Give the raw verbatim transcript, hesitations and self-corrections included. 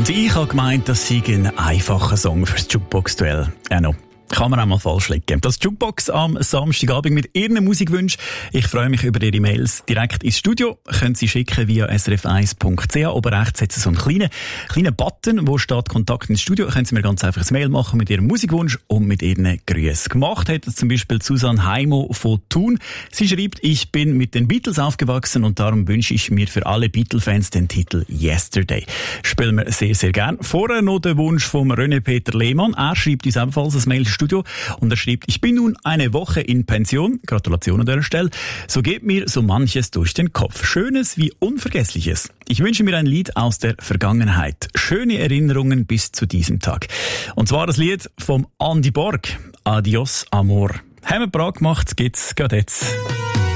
Und ich habe gemeint, das sei ein einfacher Song fürs Jukebox-Duell. Ja, no. Kann man auch mal falsch liegen. Das Jukebox am Samstagabend mit Ihren Musikwünschen. Ich freue mich über Ihre Mails direkt ins Studio. Können Sie schicken via s r f eins punkt c h. Oben rechts hat es so einen kleinen, kleinen Button, wo steht Kontakt ins Studio. Können Sie mir ganz einfach ein Mail machen mit Ihrem Musikwunsch und mit Ihren Grüßen. Gemacht hat es zum Beispiel Susanne Heimo von Thun. Sie schreibt, ich bin mit den Beatles aufgewachsen und darum wünsche ich mir für alle Beatle-Fans den Titel Yesterday. Spielen wir sehr, sehr gern. Vorher noch der Wunsch von René Peter Lehmann. Er schreibt uns ebenfalls ein Mail Studio und er schreibt, ich bin nun eine Woche in Pension, Gratulation an der Stelle, so geht mir so manches durch den Kopf, Schönes wie Unvergessliches. Ich wünsche mir ein Lied aus der Vergangenheit, schöne Erinnerungen bis zu diesem Tag. Und zwar das Lied vom Andy Borg, Adios Amor. Haben wir brav gemacht, geht's gerade jetzt.